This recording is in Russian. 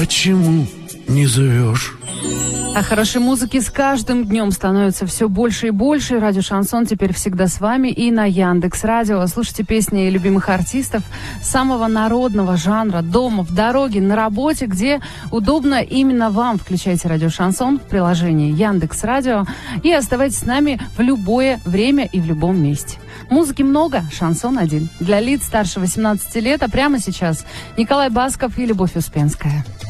почему не зовешь? А хорошей музыки с каждым днем становится все больше и больше. Радио Шансон теперь всегда с вами и на Яндекс.Радио. Слушайте песни любимых артистов самого народного жанра, дома, в дороге, на работе, где удобно именно вам. Включайте Радио Шансон в приложении Яндекс.Радио и оставайтесь с нами в любое время и в любом месте. Музыки много, шансон один. Для лиц старше 18 лет, а прямо сейчас Николай Басков и Любовь Успенская.